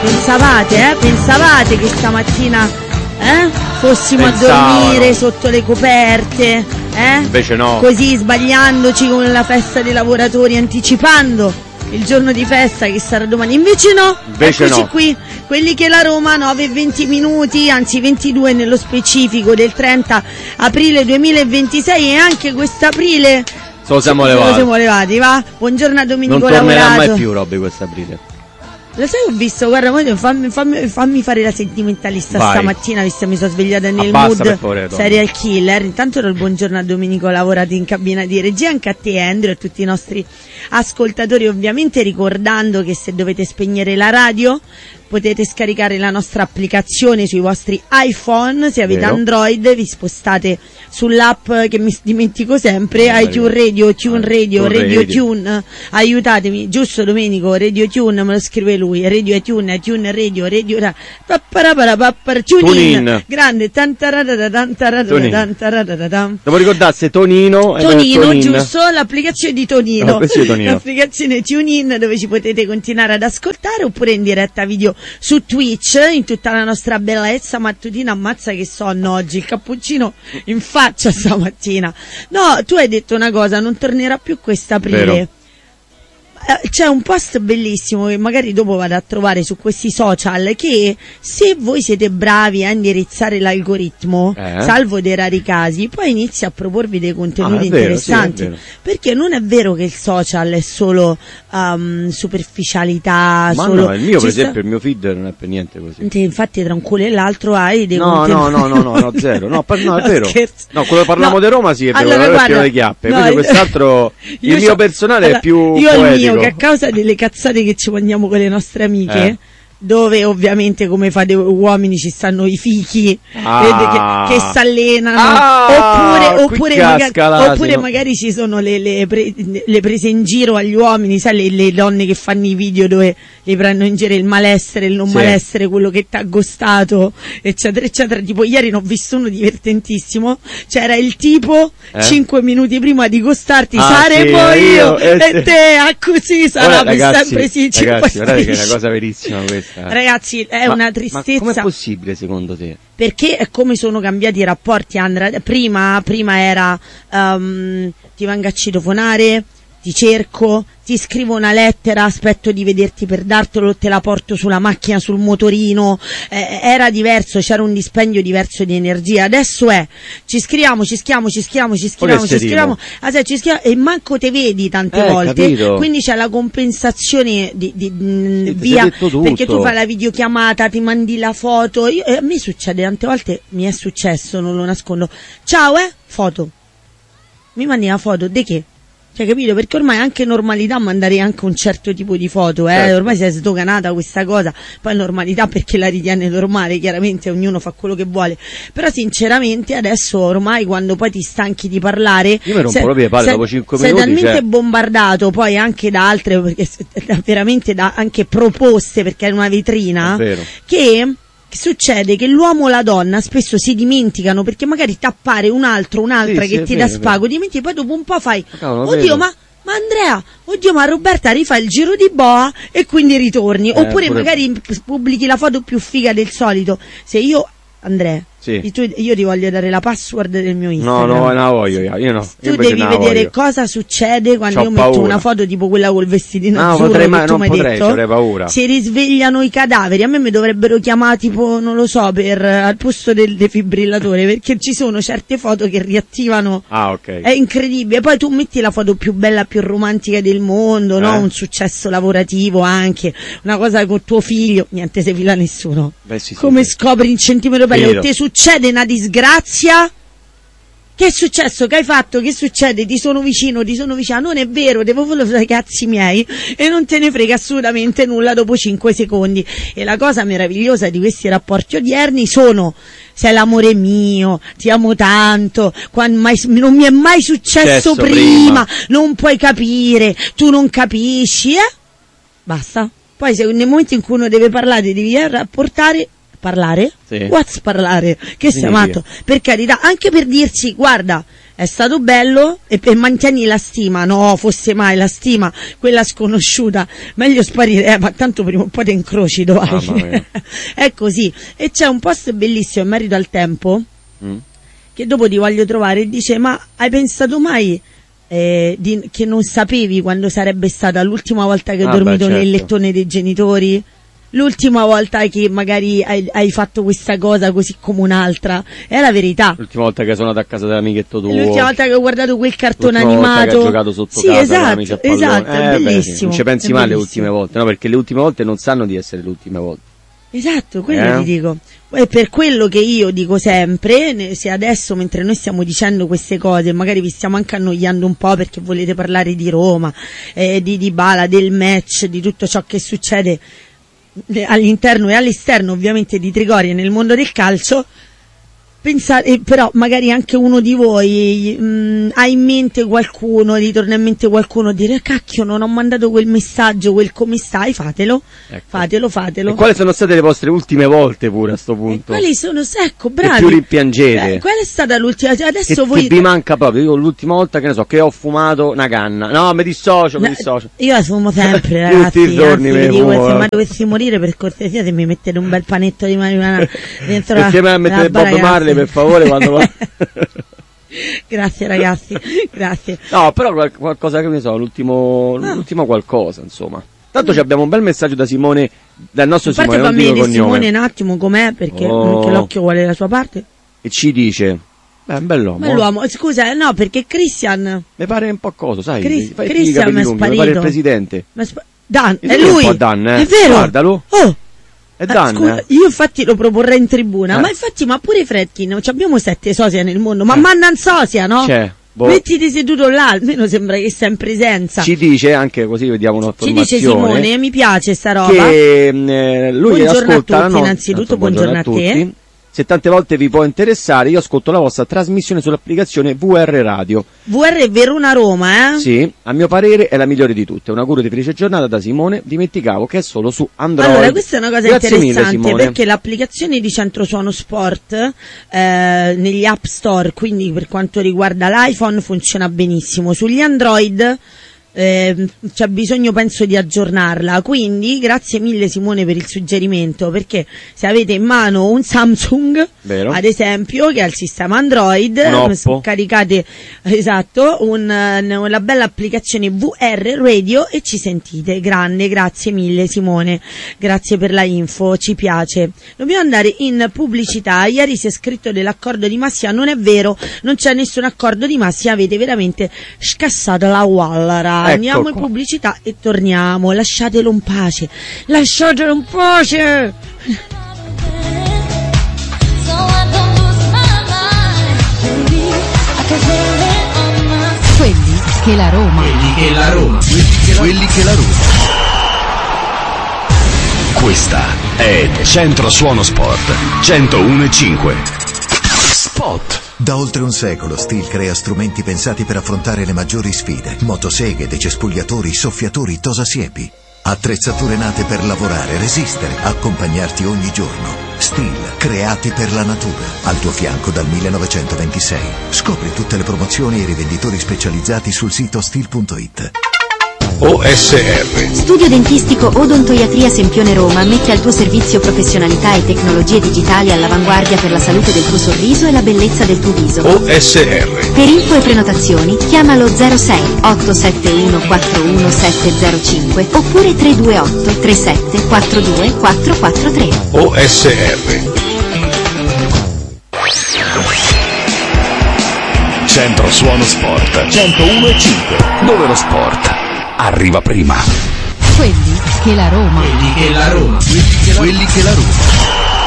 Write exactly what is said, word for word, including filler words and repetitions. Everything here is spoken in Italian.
Pensavate, eh? Pensavate che stamattina eh? fossimo Pensavano. a dormire sotto le coperte, eh? Invece no. Così sbagliandoci con la festa dei lavoratori, anticipando il giorno di festa che sarà domani. Invece no, Invece eccoci no. qui, quelli che la Roma, nove e venti minuti, anzi ventidue nello specifico, del trenta aprile duemilaventisei, e anche quest'aprile Se lo siamo ce lo levati. siamo levati, va? Buongiorno a Domenico Non tornerà Lavorato. mai più Robby quest'aprile. Lo sai, ho visto, guarda, fammi, fammi, fammi fare la sentimentalista. Vai. Stamattina, visto che mi sono svegliata nel Abbassa, per mood favore, Tom. serial killer. Intanto ero il buongiorno a Domenico Lavorato in cabina di regia, anche a te Andrew e a tutti i nostri ascoltatori, ovviamente ricordando che se dovete spegnere la radio potete scaricare la nostra applicazione sui vostri iPhone. Se avete Vero. Android vi spostate sull'app che mi dimentico sempre, Eh, iTunes Radio, Tune Radio, Tune Radio Radio. Tune, aiutatemi, giusto Domenico? Radio Tune, me lo scrive lui, Radio Tune, Tune Radio, Radio Ra- papparaparapapara, Tune Tune in, in. grande, tantarada, tantarada, Tune in. tantarada, tan. Devo ricordarsi Tonino e Tonino, Tonin. giusto? L'applicazione di Tonino. L'applicazione di Tonino. L'applicazione TuneIn, dove ci potete continuare ad ascoltare, oppure in diretta video su Twitch, in tutta la nostra bellezza mattutina. Ammazza che sonno oggi, il cappuccino in faccia stamattina. No, tu hai detto una cosa, non tornerà più quest'aprile. Vero. Eh, C'è un post bellissimo che magari dopo vado a trovare su questi social, che se voi siete bravi a indirizzare l'algoritmo, Eh. salvo dei rari casi, poi inizia a proporvi dei contenuti Ah, è vero, sì, è interessanti, vero. perché non è vero che il social è solo um, superficialità. Ma solo... no, il mio ci per sta- esempio, il mio feed non è per niente così. Te, infatti tra un culo e l'altro hai dei No, contenuti. no, no, no, no, no, zero. No, pa- no, è No, vero. scherzo. No, quello che parliamo No. di Roma sì, è vero, Allora, quello è guarda, pieno di chiappe. no, Invece il- quest'altro, Io il mio c'ho- personale allora, è più io poetico. il mio, che a causa delle cazzate che ci mangiamo con le nostre amiche, Eh. dove ovviamente come fate uomini ci stanno i fichi, Ah. vedi, che, che s'allenano, Ah, oppure, qui oppure, casca magari, l'asino. oppure magari ci sono le, le, pre- le prese in giro agli uomini, sai, le, le donne che fanno i video dove li prendono in giro, il malessere, il non Sì. malessere, quello che t'ha gustato, eccetera eccetera. Tipo ieri ne ho visto uno divertentississimo, c'era il tipo Eh? cinque minuti prima di gostarti, Ah, saremo sì, io, io, eh, e sì. te, ah, così sarà Ora, per ragazzi, sempre sincero. ragazzi, guardate che è una cosa verissima questa. Ragazzi, è Ma- una Ma tristezza, com'è possibile secondo te? perché è come sono cambiati i rapporti, Andra. Prima, prima era um, ti vengo a citofonare, ti cerco, ti scrivo una lettera, aspetto di vederti per dartelo, te la porto sulla macchina, sul motorino. Eh, era diverso, c'era un dispendio diverso di energia. Adesso è ci scriviamo, ci scriviamo, ci scriviamo, ci scriviamo, che ci sei scriviamo, ah, sai, ci scriviamo e manco te vedi tante Eh, volte. capito. Quindi c'è la compensazione di, di, mh, Sì, ti via, sei detto tutto. perché tu fai la videochiamata, ti mandi la foto. Io, eh, a me succede tante volte, mi è successo, non lo nascondo. Ciao, eh, foto. Mi mandi una foto, di che? Cioè, capito? Perché ormai è anche normalità mandare anche un certo tipo di foto, eh? Certo. Ormai si è sdoganata questa cosa. Poi normalità perché la ritiene normale, chiaramente ognuno fa quello che vuole. Però sinceramente adesso ormai quando poi ti stanchi di parlare, Io mi rompo se- proprio le palle se- dopo cinque sei minuti, talmente cioè. bombardato poi anche da altre, perché s- da- veramente da anche proposte, perché è una vetrina, È vero. che che succede che l'uomo o la donna spesso si dimenticano, perché magari ti appare un altro, un'altra Sì, che sì, ti è dà vero, è spago, dimentichi, poi dopo un po' fai Ma cavolo, oddio vero. ma ma Andrea, oddio ma Roberta rifà il giro di boa e quindi ritorni, Eh, oppure pure- magari p- pubblichi la foto più figa del solito. Se io, Andrea, Sì. i tuoi- io ti voglio dare la password del mio No, Instagram. no, non la voglio io, io no. Io Tu invece devi non la vedere voglio. cosa succede quando C'ho io metto paura. una foto tipo quella col vestitino No, azzurro potrei che mai- tu non mi hai potrei, detto. ci avrei paura. Si risvegliano i cadaveri. A me mi dovrebbero chiamare tipo, non lo so, per al posto del defibrillatore, perché ci sono certe foto che riattivano. Ah, ok. È incredibile. Poi tu metti la foto più bella, più romantica del mondo, no? Eh. Un successo lavorativo anche, una cosa con tuo figlio, niente se fila nessuno. Beh, sì, sì, Come sì. scopri in centimetro pelle, Vero. o ti succede una disgrazia? Che è successo? Che hai fatto? Che succede? Ti sono vicino, ti sono vicino. Non è vero, devo fare i cazzi miei e non te ne frega assolutamente nulla dopo cinque secondi. E la cosa meravigliosa di questi rapporti odierni sono: sei l'amore mio, ti amo tanto, quan- mai- non mi è mai successo Successo prima, prima. non puoi capire, tu non capisci, eh? Basta. Poi se nel momento in cui uno deve parlare, devi rapportare, parlare? Sì. What's parlare? Che sei Significa? matto? Per carità, anche per dirsi, guarda, è stato bello e per mantieni la stima, no, fosse mai la stima, quella sconosciuta, meglio sparire, eh, ma tanto prima un po' ti incroci dove è così. E c'è un post bellissimo in merito al tempo, mm. che dopo ti voglio trovare, e dice: ma hai pensato mai eh, di, che non sapevi quando sarebbe stata l'ultima volta che hai ah, dormito beh, certo. nel lettone dei genitori? L'ultima volta che magari hai, hai fatto questa cosa così come un'altra, è la verità. L'ultima volta che sono andato a casa dell'amichetto tuo. L'ultima volta che ho guardato quel cartone L'ultima animato. Volta che hai giocato sotto sì, casa esatto, esatto, eh, è bellissimo. Beh, non ci pensi mai alle ultime volte, no? Perché le ultime volte non sanno di essere le ultime volte. Esatto, quello eh? ti dico. È per quello che io dico sempre, se adesso mentre noi stiamo dicendo queste cose, magari vi stiamo anche annoiando un po' perché volete parlare di Roma, eh, di Dybala, del match, di tutto ciò che succede all'interno e all'esterno ovviamente di Trigoria nel mondo del calcio, pensate, però magari anche uno di voi mh, ha in mente qualcuno, gli torna in mente qualcuno a dire: cacchio, non ho mandato quel messaggio, quel come stai, fatelo, ecco. fatelo, fatelo. E quali sono state le vostre ultime volte pure a sto punto? E quali sono, ecco, bravi. Che più rimpiangete? Eh, qual è stata l'ultima? Adesso che, voi... che vi manca proprio, io l'ultima volta che ne so, che ho fumato una canna, no, mi dissocio, mi dissocio. Io la fumo sempre, ragazzi, tutti i giorni anzi, mi dico, fumo, se mai dovessi morire, per cortesia, se mi mettete un bel panetto di marijuana dentro la, insieme a mettere Bob ragazzi. Marley, per favore, quando va... Grazie ragazzi, grazie. No, però qual- qualcosa che ne so, l'ultimo, no. l'ultimo qualcosa, insomma. Tanto mm. abbiamo un bel messaggio da Simone, dal nostro a parte Simone, non dico cognome. Simone un attimo com'è, perché oh. anche l'occhio vuole la sua parte. E ci dice: beh, un bell'uomo. Bell'uomo, scusa, no, perché Christian mi pare un po' cosa, sai? Chris- fai Christian mi è sparito. Mi pare il presidente. Sp- Dan, e è lui. Un po' Dan, eh? È vero. Guardalo. Oh. È Dan, ah, scusa, eh? io infatti lo proporrei in tribuna, eh. ma infatti, ma pure i Fredkin, abbiamo sette sosia nel mondo, ma eh. mandan sosia, no? C'è. Boh. Mettiti seduto là, almeno sembra che sia in presenza. Ci dice anche, così vediamo un'informazione. Ci dice Simone, mi piace sta roba. Che eh, lui buongiorno ascolta a la tutti, no- innanzitutto buongiorno, buongiorno a, a tutti. te. Se tante volte vi può interessare, io ascolto la vostra trasmissione sull'applicazione V R Radio. V R Verona Roma, eh? Sì, a mio parere è la migliore di tutte. Un augurio di felice giornata da Simone. Dimenticavo che è solo su Android. Allora, questa è una cosa Grazie interessante mille, perché l'applicazione di Centro Suono Sport eh, negli App Store, quindi per quanto riguarda l'iPhone, funziona benissimo. Sugli Android Eh, c'è bisogno, penso, di aggiornarla, quindi grazie mille Simone per il suggerimento, perché se avete in mano un Samsung, vero, ad esempio, che ha il sistema Android, caricate esatto un, una bella applicazione V R Radio e ci sentite. Grande, grazie mille Simone, grazie per la info, ci piace. Dobbiamo andare in pubblicità. Ieri si è scritto dell'accordo di Massia, non è vero, non c'è nessun accordo di Massia, avete veramente scassato la wallara. Ecco Andiamo qua. in pubblicità e torniamo. Lasciatelo in pace. Lasciatelo in pace. Quelli che la Roma. Quelli che la Roma. Quelli che la Roma. Questa è Centro Suono Sport centouno e cinque. Spot. Da oltre un secolo Stihl crea strumenti pensati per affrontare le maggiori sfide. Motoseghe, decespugliatori, soffiatori, tosasiepi. Attrezzature nate per lavorare, resistere, accompagnarti ogni giorno. Stihl, creati per la natura. Al tuo fianco dal millenovecentoventisei. Scopri tutte le promozioni e i rivenditori specializzati sul sito stihl punto it. O S R. Studio dentistico Odontoiatria Sempione Roma mette al tuo servizio professionalità e tecnologie digitali all'avanguardia per la salute del tuo sorriso e la bellezza del tuo viso. O S R. Per info e prenotazioni chiamalo zero sei otto sette uno quattro uno sette zero cinque oppure tre due otto tre sette quattro due quattro quattro tre. O S R. Centro Suono Sport centouno e cinque, dove lo sport arriva prima. Quelli che la Roma. Quelli che la Roma. Quelli che la Roma.